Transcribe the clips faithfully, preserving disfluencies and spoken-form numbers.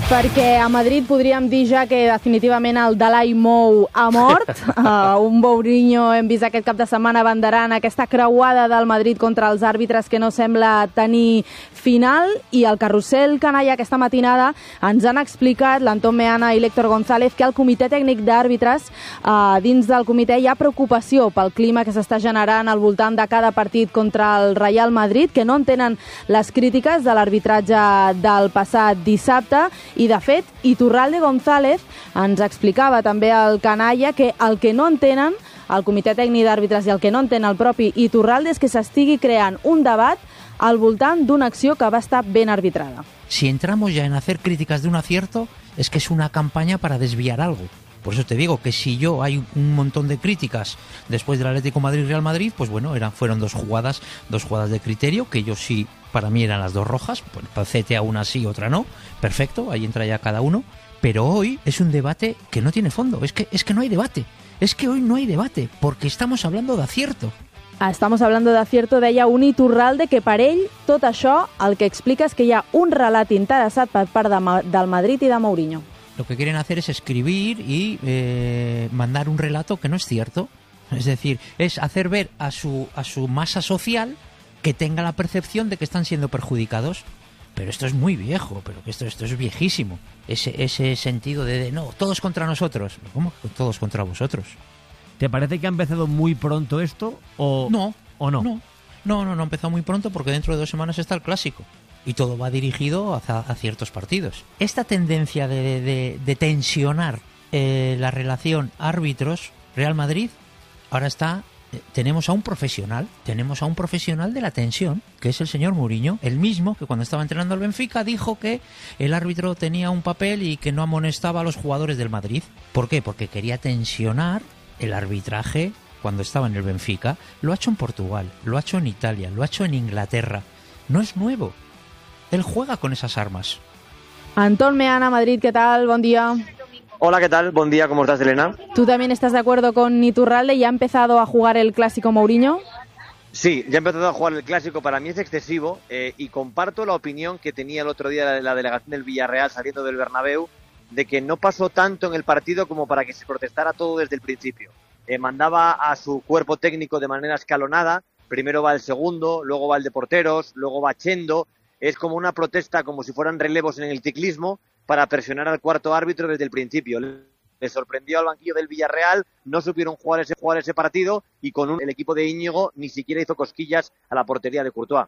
perquè a Madrid podríem dir ja que definitivament el Dalai Mou ha mort. Uh, un Mourinho hem vist aquest cap de setmana abanderant aquesta creuada del Madrid contra els àrbitres que no sembla tenir final, i el carrusel canalla aquesta matinada ens han explicat l'Antón Meana i l'Héctor González que al comitè tècnic d'àrbitres, uh, dins del comitè hi ha preocupació pel clima que s'està generant al voltant de cada partit contra el Real Madrid, que no entenen les crítiques de l'arbitratge del passat dissabte. I, de fet, Iturralde González ens explicava també al canalla que el que no entenen el comitè tècnic d'àrbitres i el que no entén el propi Iturralde és que s'estigui creant un debat al voltant d'una acció que va estar ben arbitrada. Si entramos ya en hacer críticas de un acierto, es que es una campaña para desviar algo. Por eso te digo que si yo hay un montón de críticas después del Atlético Madrid-Real Madrid, pues bueno, eran, fueron dos jugadas, dos jugadas de criterio, que yo sí, para mí eran las dos rojas, pues para C T A una sí, otra no, perfecto, ahí entra ya cada uno, pero hoy es un debate que no tiene fondo, es que, es que no hay debate, es que hoy no hay debate, porque estamos hablando de acierto. Estamos hablando d'acierto, deia un Iturralde que per ell tot això el que explica és que hi ha un relat interessat per part de, del Madrid i de Mourinho. Lo que quieren hacer es escribir y eh, mandar un relato que no es cierto. Es decir, es hacer ver a su, a su masa social que tenga la percepción de que están siendo perjudicados. Pero esto es muy viejo, pero esto, esto es viejísimo. Ese, ese sentido de, de, no, todos contra nosotros. ¿Cómo? Todos contra vosotros. ¿Te parece que ha empezado muy pronto esto o no? ¿O no? No, no, no, no ha empezado muy pronto porque dentro de dos semanas está el Clásico. Y todo va dirigido hacia, a ciertos partidos. Esta tendencia de, de, de tensionar eh, la relación árbitros-Real Madrid, ahora está, eh, tenemos a un profesional, tenemos a un profesional de la tensión, que es el señor Mourinho, el mismo que cuando estaba entrenando al Benfica dijo que el árbitro tenía un papel y que no amonestaba a los jugadores del Madrid. ¿Por qué? Porque quería tensionar el arbitraje cuando estaba en el Benfica. Lo ha hecho en Portugal, lo ha hecho en Italia, lo ha hecho en Inglaterra. No es nuevo. Él juega con esas armas. Antón Meana, Madrid, ¿qué tal? Buen día. Hola, ¿qué tal? Buen día, ¿cómo estás, Elena? ¿Tú también estás de acuerdo con Iturralde y ha empezado a jugar el Clásico Mourinho? Sí, ya ha empezado a jugar el Clásico, para mí es excesivo eh, y comparto la opinión que tenía el otro día la, la delegación del Villarreal saliendo del Bernabéu, de que no pasó tanto en el partido como para que se protestara todo desde el principio. Eh, mandaba a su cuerpo técnico de manera escalonada, primero va el segundo, luego va el de porteros, luego va Chendo. Es como una protesta, como si fueran relevos en el ciclismo, para presionar al cuarto árbitro desde el principio. Le sorprendió al banquillo del Villarreal, no supieron jugar ese, jugar ese partido y con un, el equipo de Íñigo ni siquiera hizo cosquillas a la portería de Courtois.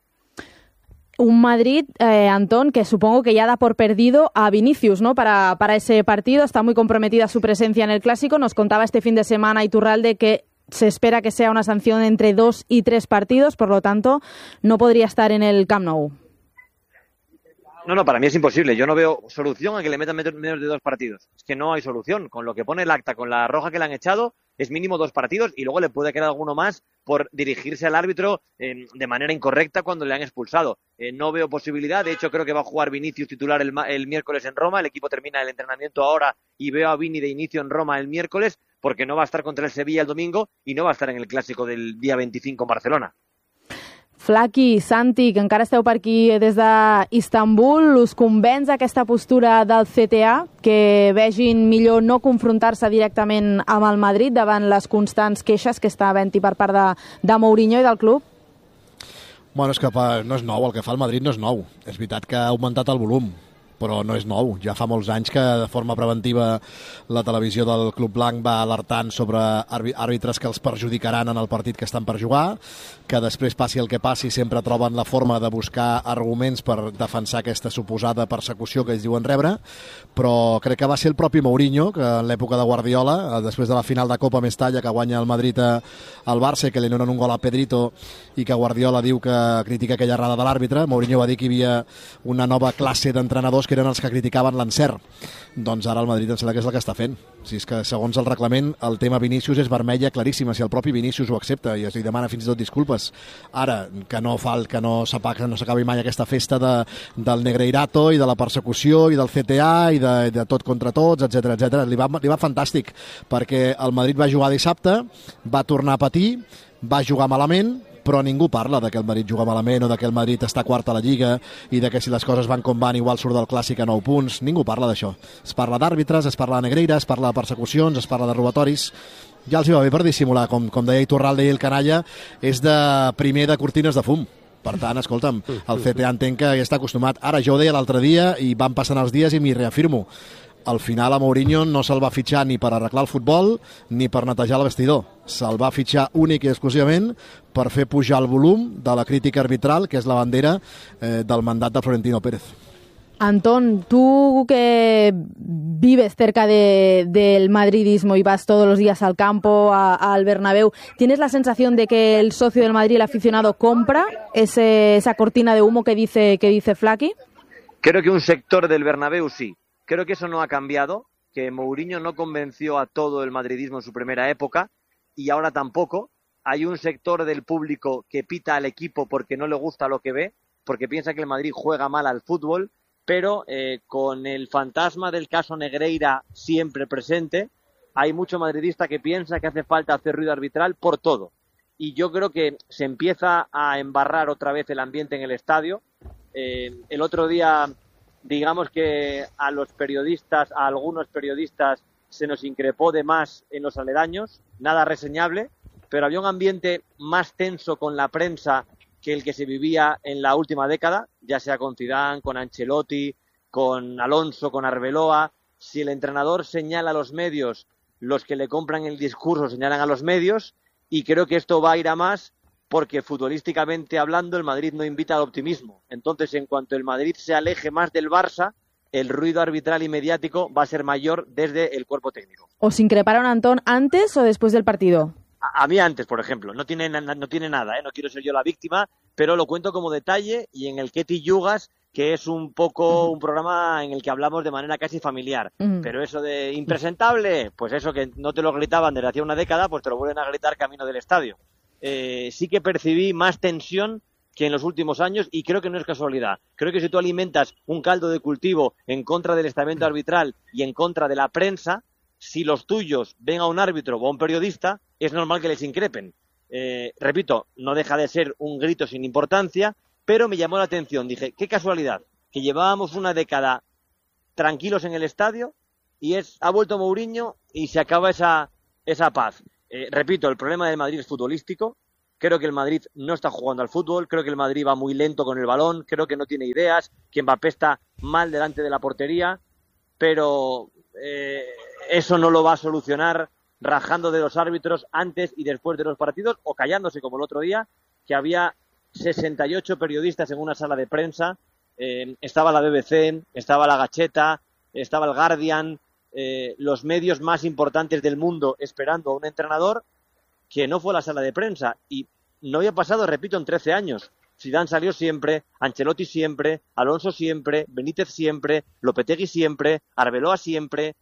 Un Madrid, eh, Antón, que supongo que ya da por perdido a Vinicius, ¿no? Para, para ese partido, está muy comprometida su presencia en el Clásico. Nos contaba este fin de semana Iturralde que se espera que sea una sanción entre dos y tres partidos, por lo tanto, no podría estar en el Camp Nou. No, no, para mí es imposible. Yo no veo solución a que le metan menos de dos partidos. Es que no hay solución. Con lo que pone el acta, con la roja que le han echado, es mínimo dos partidos y luego le puede quedar alguno más por dirigirse al árbitro eh, de manera incorrecta cuando le han expulsado. Eh, no veo posibilidad. De hecho, creo que va a jugar Vinicius titular el, el miércoles en Roma. El equipo termina el entrenamiento ahora y veo a Vini de inicio en Roma el miércoles porque no va a estar contra el Sevilla el domingo y no va a estar en el Clásico del día veinticinco en Barcelona. Flaqui, Santi, que encara esteu per aquí des d'Istanbul, us convenç aquesta postura del C T A, que vegin millor no confrontar-se directament amb el Madrid davant les constants queixes que està havent-hi per part de, de Mourinho i del club? Bueno, és que no és nou, el que fa el Madrid no és nou. És veritat que ha augmentat el volum, però no és nou. Ja fa molts anys que de forma preventiva la televisió del Club Blanc va alertant sobre àrbitres que els perjudicaran en el partit que estan per jugar, que després passi el que passi sempre troben la forma de buscar arguments per defensar aquesta suposada persecució que ells diuen rebre, però crec que va ser el propi Mourinho, que en l'època de Guardiola, després de la final de Copa Mestalla que guanya el Madrid al Barça i que li donen un gol a Pedrito i que Guardiola diu que critica aquella errada de l'àrbitre, Mourinho va dir que hi havia una nova classe d'entrenadors que eren els que criticaven l'encert. Doncs ara el Madrid em sembla que és el que està fent. Si és que segons el reglament el tema Vinícius és vermella claríssima, si el propi Vinícius ho accepta i es li demana fins i tot disculpes. Ara, que no fa que no s'apaga, que no s'acabi mai aquesta festa de, del Negreirato i de la persecució i del C T A i de, de tot contra tots, etcètera etcètera. Li va, li va fantàstic, perquè el Madrid va jugar dissabte, va tornar a patir, va jugar malament, però ningú parla de que el Madrid juga malament o de que el Madrid està quart a la Lliga i de que si les coses van com van igual surt del Clàssic a nou punts. Ningú parla d'això. Es parla d'àrbitres, es parla de Negreira, es parla de persecucions, es parla de robatoris. Ja els hi va bé per dissimular, com, com deia Iturralde i el canalla, és de primer de cortines de fum. Per tant, escolta'm, el C T A entenc que ja està acostumat. Ara, jo ho deia l'altre dia i van passant els dies i m'hi reafirmo. Al final a Mourinho no se'l va fitxar ni per arreglar el futbol ni per netejar el vestidor. Se'l va fitxar únic i exclusivament per fer pujar el volum de la crítica arbitral, que és la bandera eh, del mandat de Florentino Pérez. Antón, tú que vives cerca de, del madridismo y vas todos los días al campo, a, al Bernabéu, ¿tienes la sensación de que el socio del Madrid, el aficionado, compra ese, esa cortina de humo que dice, que dice Flaky? Creo que un sector del Bernabéu sí. Creo que eso no ha cambiado, que Mourinho no convenció a todo el madridismo en su primera época y ahora tampoco. Hay un sector del público que pita al equipo porque no le gusta lo que ve, porque piensa que el Madrid juega mal al fútbol, pero eh, con el fantasma del caso Negreira siempre presente, hay mucho madridista que piensa que hace falta hacer ruido arbitral por todo. Y yo creo que se empieza a embarrar otra vez el ambiente en el estadio. Eh, el otro día, digamos que a los periodistas, a algunos periodistas, se nos increpó de más en los aledaños, nada reseñable, pero había un ambiente más tenso con la prensa que el que se vivía en la última década, ya sea con Zidane, con Ancelotti, con Alonso, con Arbeloa. Si el entrenador señala a los medios, los que le compran el discurso señalan a los medios, y creo que esto va a ir a más porque futbolísticamente hablando el Madrid no invita al optimismo. Entonces, en cuanto el Madrid se aleje más del Barça, el ruido arbitral y mediático va a ser mayor desde el cuerpo técnico. ¿Os increparon, Antón, antes o después del partido? A, a mí antes, por ejemplo. No tiene, no tiene nada, ¿eh? No quiero ser yo la víctima, pero lo cuento como detalle y en el Ketty Yugas, que es un poco un programa en el que hablamos de manera casi familiar. Uh-huh. Pero eso de impresentable, pues eso que no te lo gritaban desde hace una década, pues te lo vuelven a gritar camino del estadio. Eh, sí que percibí más tensión que en los últimos años y creo que no es casualidad. Creo que si tú alimentas un caldo de cultivo en contra del estamento arbitral y en contra de la prensa, si los tuyos ven a un árbitro o a un periodista, es normal que les increpen. Eh, repito, no deja de ser un grito sin importancia, pero me llamó la atención. Dije, qué casualidad, que llevábamos una década tranquilos en el estadio y es ha vuelto Mourinho y se acaba esa, esa paz. Eh, repito, el problema del Madrid es futbolístico. Creo que el Madrid no está jugando al fútbol, creo que el Madrid va muy lento con el balón, creo que no tiene ideas, que Mbappé está mal delante de la portería, pero eh, eso no lo va a solucionar rajando de los árbitros antes y después de los partidos o callándose como el otro día, que había sesenta y ocho periodistas en una sala de prensa, eh, estaba la B B C, estaba la Gacheta, estaba el Guardian, eh, los medios más importantes del mundo esperando a un entrenador que no fue a la sala de prensa y no había pasado, repito, en trece años. Zidane salió siempre, Ancelotti siempre, Alonso siempre, Benítez siempre, Lopetegui siempre, Arbeloa siempre.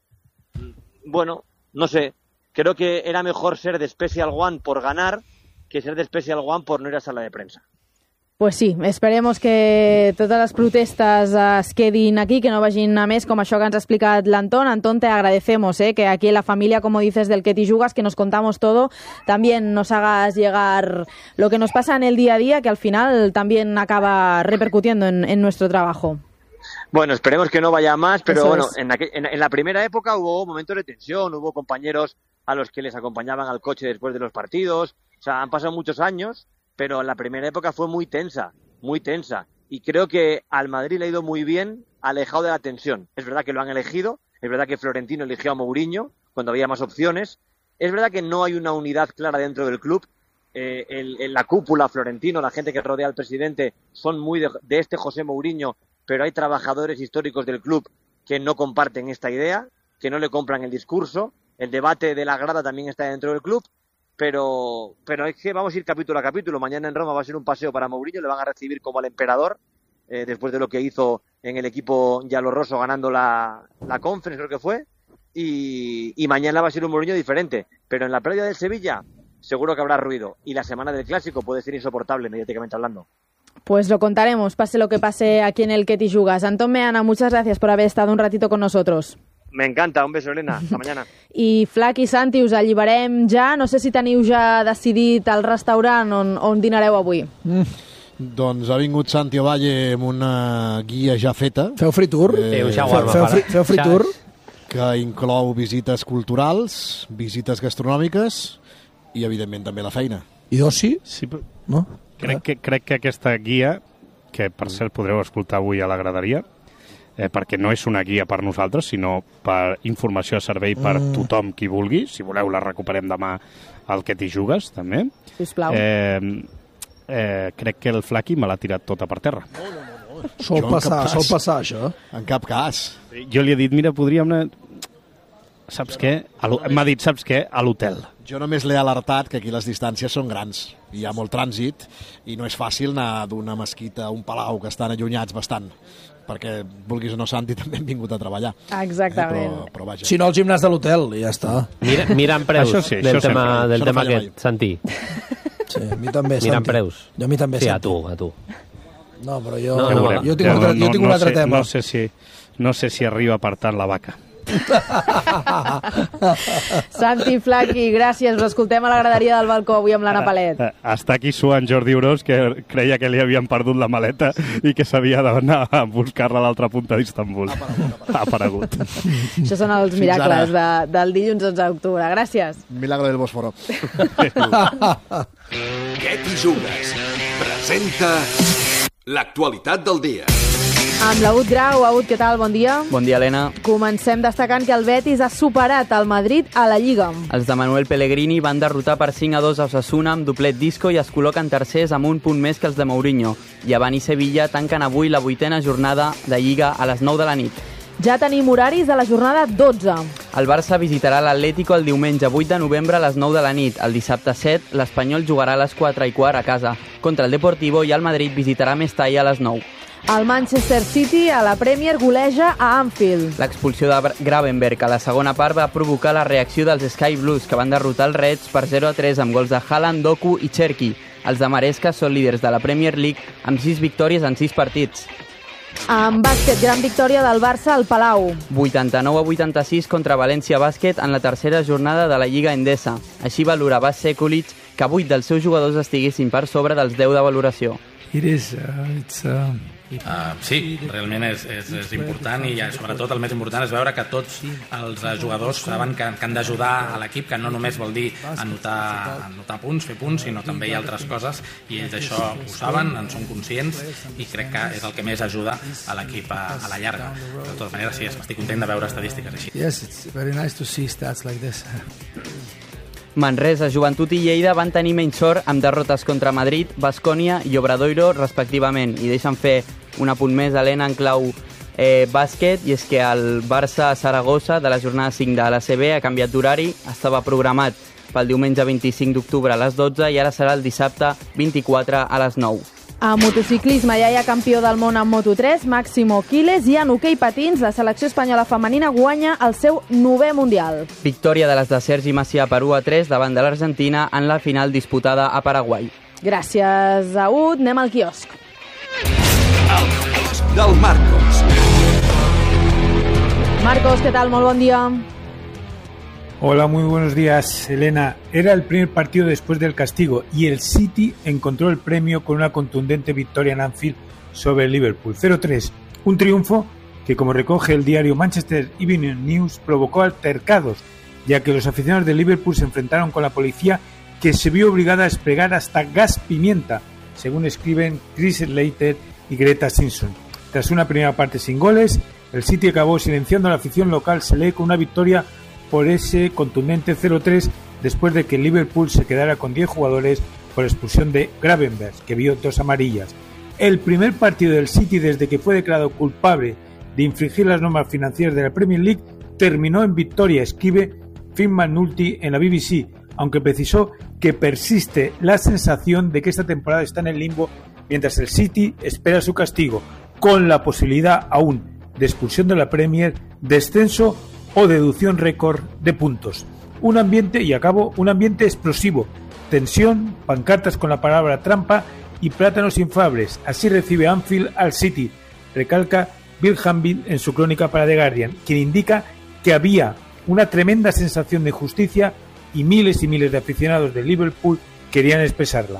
Bueno, no sé, creo que era mejor ser de Special One por ganar que ser de Special One por no ir a sala de prensa. Pues sí, esperemos que totes les protestes es quedin aquí, que no vagin a més, com això que ens ha explicat l'Antón. Antón, te agradecemos eh, que aquí en la familia, como dices, del Ketty Yugas, que nos contamos todo, también nos hagas llegar lo que nos pasa en el día a día, que al final también acaba repercutiendo en, en nuestro trabajo. Bueno, esperemos que no vaya más, pero Eso bueno, es. en, aqu- en, en la primera época hubo momentos de tensión, hubo compañeros a los que les acompañaban al coche después de los partidos, o sea, han pasado muchos años, pero la primera época fue muy tensa, muy tensa. Y creo que al Madrid le ha ido muy bien alejado de la tensión. Es verdad que lo han elegido, es verdad que Florentino eligió a Mourinho cuando había más opciones. Es verdad que no hay una unidad clara dentro del club. Eh, el, el- la cúpula, Florentino, la gente que rodea al presidente, son muy de, de este José Mourinho, pero hay trabajadores históricos del club que no comparten esta idea, que no le compran el discurso. El debate de la grada también está dentro del club. Pero, pero es que vamos a ir capítulo a capítulo. Mañana en Roma va a ser un paseo para Mourinho, le van a recibir como al emperador, eh, después de lo que hizo en el equipo Giallorrosso ganando la, la Conference, creo que fue, y, y mañana va a ser un Mourinho diferente. Pero en la previa del Sevilla seguro que habrá ruido, y la semana del Clásico puede ser insoportable mediáticamente hablando. Pues lo contaremos, pase lo que pase aquí en el Ketty Yugas. Antón Meana, muchas gracias por haber estado un ratito con nosotros. Me encanta, un beso, Elena, hasta mañana. I Flac i Santi, us alliberem ja. No sé si teniu ja decidit el restaurant on, on dinareu avui. Mm. Doncs ha vingut Santi Ovalle amb una guia ja feta. Feu free tour? Eh, feu, feu, free, feu free tour? Que inclou visites culturals, visites gastronòmiques i, evidentment, també la feina. I d'oci? Sí, però... No? Crec que, crec que aquesta guia, que per cert podreu escoltar avui a la graderia, eh, perquè no és una guia per nosaltres, sinó per informació a servei per mm. tothom qui vulgui. Si voleu la recuperem demà al Que t'hi jugues, també. Sisplau. Eh, eh, crec que el Flaqui me l'ha tirat tota per terra. No, no, no. Sol passar, sol passar, això. En cap cas. Jo li he dit, mira, podríem anar... Saps què? M'ha dit, saps què? A l'hotel. Jo només l'he alertat que aquí les distàncies són grans. Hi ha molt trànsit i no és fàcil anar d'una mesquita a un palau que estan allunyats bastant, perquè, vulguis o no, Santi, també hem vingut a treballar. Exactament. Eh, però, però vaja. Si no, el gimnàs de l'hotel, i ja està. Mira, mirant preus això sí, del això tema, sempre. del Això no tema falla aquest, Santi. Sí, a mi també, Mirant Santi. preus. Jo a mi també, Sí, Santi. a tu, a tu. No, però jo, No, no, jo tinc un altre, jo tinc un no altre sé, tema. No sé, si, no sé si arriba per tant la vaca. Santi, Flaqui, gràcies. Us escoltem a la graderia del balcó avui amb l'Anna Palet. Està aquí suant Jordi Urós, que creia que li havien perdut la maleta i que s'havia d'anar a buscar-la a l'altra punta d'Istanbul. Ha aparegut. Això són els Fins miracles de, ara. del dilluns onze d'octubre. Gràcies. Milagro del Bòsforo. Què t'hi jugues? Presenta l'actualitat del dia. Amb l'Aut Grau. Aut, què tal? Bon dia. Bon dia, Helena. Comencem destacant que el Betis ha superat el Madrid a la Lliga. Els de Manuel Pellegrini van derrotar per cinc a dos a Osasuna amb doblet disco i es col·loquen tercers amb un punt més que els de Mourinho. Llevant i Sevilla tanquen avui la vuitena jornada de Lliga a les nou de la nit. Ja tenim horaris de la jornada dotze. El Barça visitarà l'Atlético el diumenge vuit de novembre a les nou de la nit. El dissabte set, l'Espanyol jugarà a les quatre i quart a casa contra el Deportivo i el Madrid visitarà Mestalla a les nou. El Manchester City a la Premier goleja a Anfield. L'expulsió de Gravenberch a la segona part va provocar la reacció dels Sky Blues, que van derrotar els Reds per zero a tres amb gols de Haaland, Doku i Cherki. Els de Maresca són líders de la Premier League amb sis victòries en sis partits. En bàsquet, gran victòria del Barça al Palau. vuitanta-nou a vuitanta-sis contra València Bàsquet en la tercera jornada de la Lliga Endesa. Així valorava Sekulic que vuit dels seus jugadors estiguessin per sobre dels deu de valoració. It is, uh, it's, uh... Uh, sí, realment és, és, és important i sobretot el més important és veure que tots els jugadors saben que, que han d'ajudar a l'equip, que no només vol dir anotar, anotar punts, fer punts, sinó també hi ha altres coses i ells això ho saben, en són conscients i crec que és el que més ajuda a l'equip a, a la llarga. De totes maneres, sí, estic content de veure estadístiques així. Yes, it's very nice to see stats like this. Manresa, Joventut i Lleida van tenir menys sort amb derrotes contra Madrid, Baskonia i Obradoiro, respectivament. I deixen fer un apunt més, Helena, en clau eh, bàsquet, i és que el Barça-Saragossa de la jornada cinc de l'A C B ha canviat d'horari, estava programat pel diumenge vint-i-cinc d'octubre a les dotze i ara serà el dissabte vint-i-quatre a les nou. A motociclisme ja hi ha campió del món en Moto tres, Máximo Quiles, i en hoquei patins la selecció espanyola femenina guanya el seu novè mundial. Victòria de les de Sergi Macià per u a tres davant de l'Argentina en la final disputada a Paraguai. Gràcies, Aut. Anem al quiosc. El quiosc del Marcos. Marcos, què tal? Molt bon dia. Hola, muy buenos días, Elena. Era el primer partido después del castigo y el City encontró el premio con una contundente victoria en Anfield sobre el Liverpool. cero tres. Un triunfo que, como recoge el diario Manchester Evening News, provocó altercados, ya que los aficionados de Liverpool se enfrentaron con la policía, que se vio obligada a desplegar hasta gas pimienta, según escriben Chris Slater y Greta Simpson. Tras una primera parte sin goles, el City acabó silenciando a la afición local se lee con una victoria por ese contundente cero tres después de que el Liverpool se quedara con diez jugadores por expulsión de Gravenberch, que vio dos amarillas. El primer partido del City desde que fue declarado culpable de infringir las normas financieras de la Premier League terminó en victoria, escribe Phil McNulty en la B B C, aunque precisó que persiste la sensación de que esta temporada está en el limbo mientras el City espera su castigo, con la posibilidad aún de expulsión de la Premier, descenso o deducción récord de puntos. Un ambiente, y acabo, un ambiente explosivo, tensión, pancartas con la palabra trampa y plátanos inflables. Así recibe Anfield al City, recalca Bill Hamby en su crónica para The Guardian, quien indica que había una tremenda sensación de injusticia y miles y miles de aficionados de Liverpool querían expresarla.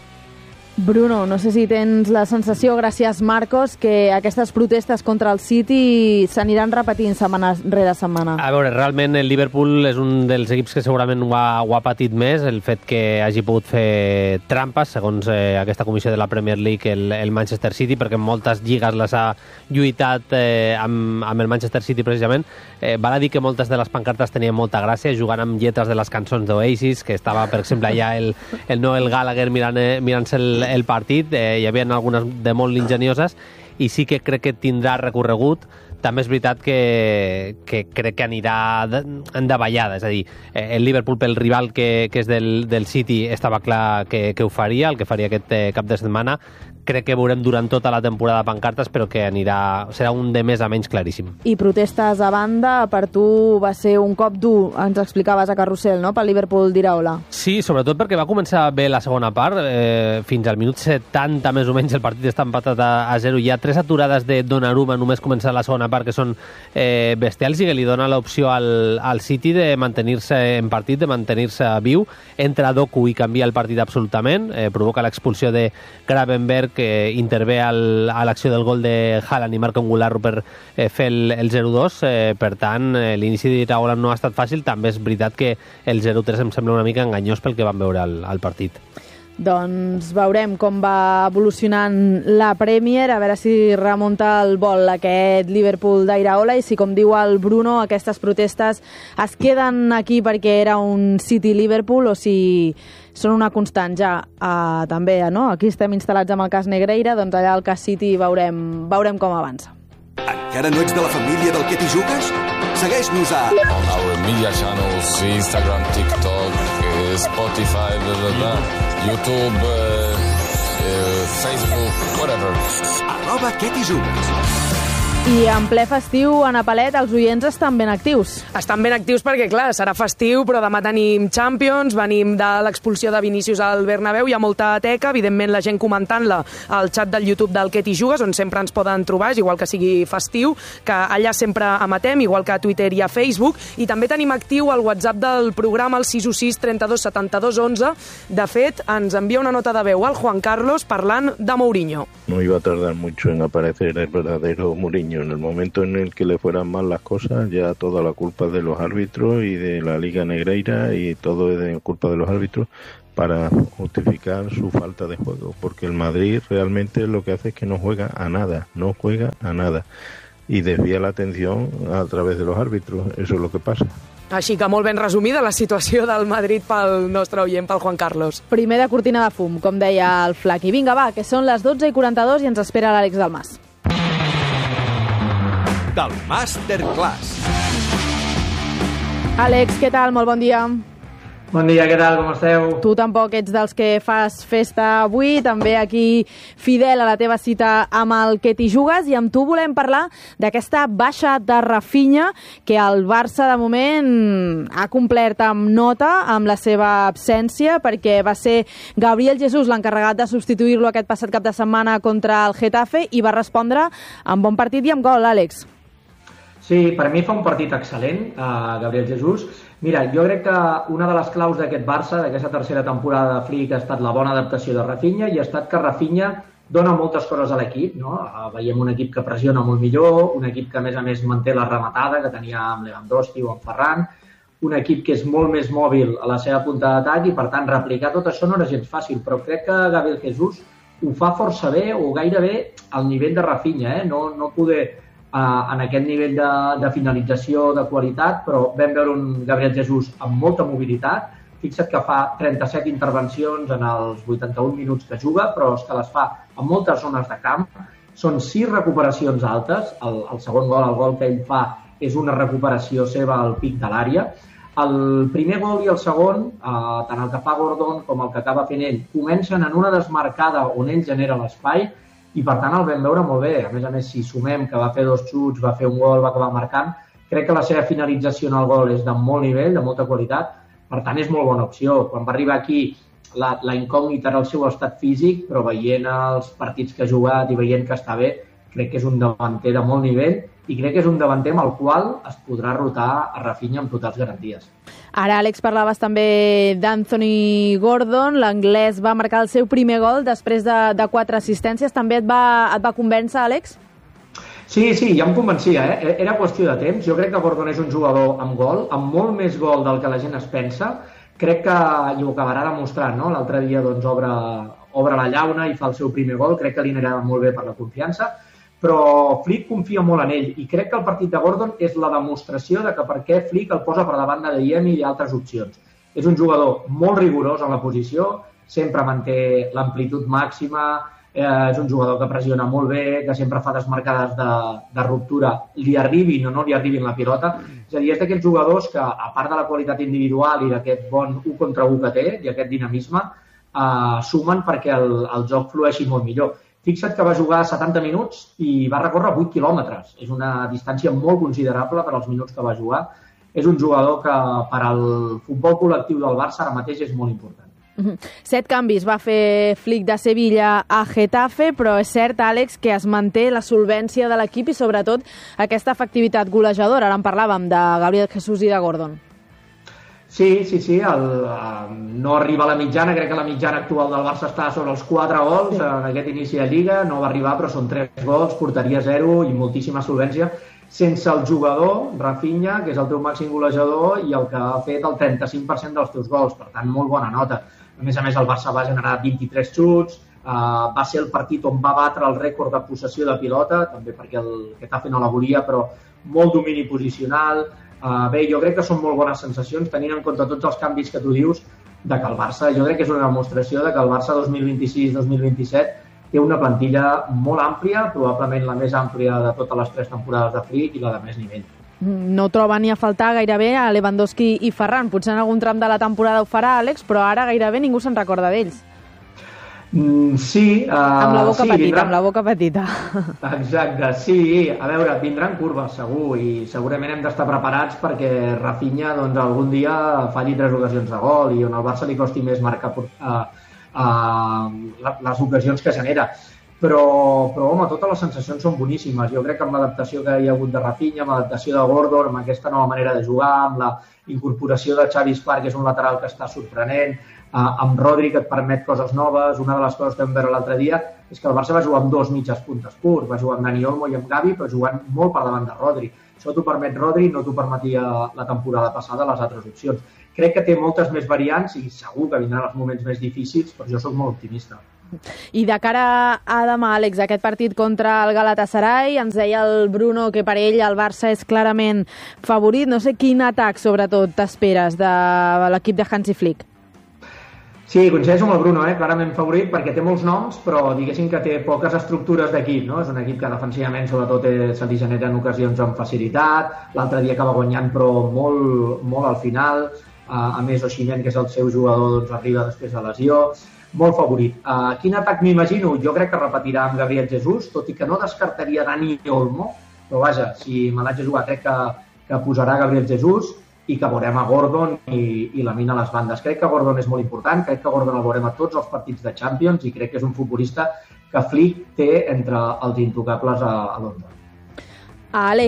Bruno, no sé si tens la sensació, gràcies Marcos, que aquestes protestes contra el City s'aniran repetint setmana rere setmana. A veure, realment el Liverpool és un dels equips que segurament ho ha, ho ha patit més, el fet que hagi pogut fer trampes, segons eh, aquesta comissió de la Premier League, el, el Manchester City, perquè en moltes lligues les ha lluitat eh, amb, amb el Manchester City precisament. Eh, val a dir que moltes de les pancartes tenien molta gràcia, jugant amb lletres de les cançons d'Oasis, que estava, per exemple, allà el, el Noel Gallagher mirant, eh, mirant-se el el partit, eh, hi havia algunes de molt ingenioses i sí que crec que tindrà recorregut. També és veritat que, que crec que anirà de, en davallada, és a dir, eh, el Liverpool pel rival que, que és del, del City estava clar que, que ho faria, el que faria aquest eh, cap de setmana. Crec que veurem durant tota la temporada pancartes, però que anirà, serà un de més a menys claríssim. I protestes a banda, per tu va ser un cop dur, ens explicaves a Carrusel, no?, pel Liverpool d'Iraola. Sí, sobretot perquè va començar bé la segona part, eh, fins al minut setanta més o menys el partit està empatat a, a zero. Hi ha tres aturades de Donnarumma només començar la segona part que són eh, bestials i que li dona l'opció al, al City de mantenir-se en partit, de mantenir-se viu. Entra Doku i canvia el partit absolutament, eh, provoca l'expulsió de Gravenberch, que intervé al, a l'acció del gol de Haaland i marca un Goulart per eh, fer el, el zero dos. Eh, per tant, eh, l'inici d'Iraola no ha estat fàcil. També és veritat que el zero tres em sembla una mica enganyós pel que vam veure al, al partit. Doncs veurem com va evolucionant la Premier, a veure si remunta el vol aquest Liverpool d'Iraola i si, com diu el Bruno, aquestes protestes es queden aquí perquè era un City-Liverpool o si són una constant ja. Uh, també, no? Aquí estem instal·lats amb el cas Negreira, doncs allà al cas City veurem, veurem com avança. Encara no ets de la família del Que t'hi jugues? Segueix-nos a... On our media channels, Instagram, TikTok, uh, Spotify, blah, blah, blah. YouTube, uh, uh, Facebook, whatever. Arroba Que t'hi jugues. I en ple festiu, Ana Palet, els oients estan ben actius. Estan ben actius perquè, clar, serà festiu, però demà tenim Champions, venim de l'expulsió de Vinícius al Bernabéu, hi ha molta teca, evidentment la gent comentant-la al xat del YouTube del Que t'hi jugues, on sempre ens poden trobar, és igual que sigui festiu, que allà sempre emetem, igual que a Twitter i a Facebook, i també tenim actiu el WhatsApp del programa, el sis u sis, trenta-dos, setanta-dos, onze. De fet, ens envia una nota de veu al Juan Carlos parlant de Mourinho. No iba a tardar mucho en aparecer el verdadero Mourinho. En el momento en el que le fueran mal las cosas, ya toda la culpa es de los árbitros y de la Liga Negreira y todo es de culpa de los árbitros para justificar su falta de juego. Porque el Madrid realmente lo que hace es que no juega a nada, no juega a nada. Y desvía la atención a través de los árbitros. Eso es lo que pasa. Així que molt ben resumida la situació del Madrid pel nostre oient, pel Juan Carlos. Primer de cortina de fum, com deia el Flac. I vinga, va, que són les dotze i quaranta-dos i ens espera l'Àlex Dalmas. Del Masterclass. Àlex, què tal? Molt bon dia. Bon dia, què tal? Com esteu? Tu tampoc ets dels que fas festa avui, també aquí fidel a la teva cita amb el Que t'hi jugues, i amb tu volem parlar d'aquesta baixa de Rafinha que el Barça de moment ha complert amb nota amb la seva absència, perquè va ser Gabriel Jesús l'encarregat de substituir-lo aquest passat cap de setmana contra el Getafe i va respondre amb bon partit i amb gol, Àlex. Sí, per mi fa un partit excel·lent, uh, Gabriel Jesús. Mira, jo crec que una de les claus d'aquest Barça, d'aquesta tercera temporada de Flick, ha estat la bona adaptació de Rafinha i ha estat que Rafinha dona moltes coses a l'equip, no? Veiem un equip que pressiona molt millor, un equip que a més a més manté la rematada que tenia amb Lewandowski o amb Ferran, un equip que és molt més mòbil a la seva punta d'atac i per tant replicar tot això no era gens fàcil, però crec que Gabriel Jesús ho fa força bé o gairebé al nivell de Rafinha, eh? no, no poder Uh, en aquest nivell de, de finalització de qualitat, però vam veure un Gabriel Jesús amb molta mobilitat. Fixa't que fa trenta-set intervencions en els vuitanta-un minuts que juga, però és que les fa en moltes zones de camp. Són sis recuperacions altes. El, el segon gol, el gol que ell fa, és una recuperació seva al pic de l'àrea. El primer gol i el segon, uh, tant el que fa Gordon com el que acaba fent ell, comencen en una desmarcada on ell genera l'espai, i per tant el vam veure molt bé. A més a més, si sumem que va fer dos xuts, va fer un gol, va acabar marcant, crec que la seva finalització en el gol és de molt nivell, de molta qualitat, per tant és molt bona opció. Quan va arribar aquí, la, la incògnita era el seu estat físic, però veient els partits que ha jugat i veient que està bé, crec que és un davanter de molt nivell i crec que és un davanter amb el qual es podrà rotar a Rafinha amb totals garanties. Ara, Àlex, parlaves també d'Anthony Gordon. L'anglès va marcar el seu primer gol després de, de quatre assistències. També et va, et va convèncer, Àlex? Sí, sí, ja em convencia, eh? Era qüestió de temps. Jo crec que Gordon és un jugador amb gol, amb molt més gol del que la gent es pensa. Crec que i ho acabarà demostrant, no? L'altre dia doncs, obre, obre la llauna i fa el seu primer gol. Crec que li anirà molt bé per la confiança. Però Flick confia molt en ell i crec que el partit de Gordon és la demostració de que per què Flick el posa per davant de Diemi i altres opcions. És un jugador molt rigorós en la posició, sempre manté l'amplitud màxima, eh, és un jugador que pressiona molt bé, que sempre fa desmarcades de, de ruptura, li arribin o no li arribin la pilota. És a dir, és d'aquells jugadors que, a part de la qualitat individual i d'aquest bon u contra u que té i aquest dinamisme, eh, sumen perquè el, el joc flueixi molt millor. Fixa't que va jugar setanta minuts i va recórrer vuit quilòmetres. És una distància molt considerable per als minuts que va jugar. És un jugador que per al futbol col·lectiu del Barça ara mateix és molt important. Uh-huh. Set canvis va fer Flick de Sevilla a Getafe, però és cert, Àlex, que es manté la solvència de l'equip i sobretot aquesta efectivitat golejadora. Ara en parlàvem de Gabriel Jesús i de Gordon. Sí, sí, sí, el, uh, no arriba a la mitjana, crec que la mitjana actual del Barça està sobre els quatre gols sí. En aquest inici de Lliga, no va arribar, però són tres gols, porteria zero i moltíssima solvència, sense el jugador, Rafinha, que és el teu màxim golejador i el que ha fet el trenta-cinc per cent dels teus gols, per tant, molt bona nota. A més a més, el Barça va generar vint-i-tres xuts, uh, va ser el partit on va batre el rècord de possessió de pilota, també perquè el Getafe no la volia, però molt domini posicional. Uh, bé, jo crec que són molt bones sensacions, tenint en compte tots els canvis que tu dius, de que el Barça, jo crec que és una demostració de que el Barça dos mil vint-i-sis dos mil vint-i-set té una plantilla molt àmplia, probablement la més àmplia de totes les tres temporades de Flick i la de més nivell. No troba ni a faltar gairebé a Lewandowski i Ferran. Potser en algun tram de la temporada ho farà, Àlex, però ara gairebé ningú se'n recorda d'ells. Mm, sí. Uh, amb la boca sí, petita, vindran... amb la boca petita. Exacte, sí. A veure, vindran curves, segur, i segurament hem d'estar preparats perquè Rafinha doncs, algun dia falli tres ocasions de gol i on al Barça li costi més marcar uh, uh, les ocasions que genera. Però, però, home, totes les sensacions són boníssimes. Jo crec que amb l'adaptació que hi ha hagut de Rafinha, amb l'adaptació de Gordon, amb aquesta nova manera de jugar, amb la incorporació de Xavi Esparc, que és un lateral que està sorprenent, Uh, amb Rodri, que et permet coses noves. Una de les coses que vam veure l'altre dia és que el Barça va jugar amb dos mitges puntes purs, va jugar amb Dani Olmo i amb Gavi, però jugant molt per davant de Rodri. Això t'ho permet Rodri, no t'ho permetia la temporada passada les altres opcions. Crec que té moltes més variants i segur que vindran els moments més difícils, però jo sóc molt optimista. I de cara a demà, Àlex, aquest partit contra el Galatasaray, ens deia el Bruno que per ell el Barça és clarament favorit. No sé quin atac, sobretot, t'esperes de l'equip de Hansi Flick. Sí, coincideixo amb el Bruno, eh? Clarament favorit perquè té molts noms, però diguéssim que té poques estructures d'equip, no? És un equip que defensivament sobretot eh, se li generen ocasions amb facilitat, l'altre dia acaba guanyant però molt, molt al final, uh, a més Osimhen, que és el seu jugador, doncs arriba després de lesió, molt favorit. Uh, quin atac m'imagino? Jo crec que repetirà amb Gabriel Jesús, tot i que no descartaria Dani Olmo, però vaja, si me l'haig de jugar crec que, que posarà Gabriel Jesús i que veurem a Gordon i, i la mina a les bandes. Crec que Gordon és molt important, crec que Gordon el veurem a tots els partits de Champions i crec que és un futbolista que Flick té entre els intocables a, a l'onze. Àlex,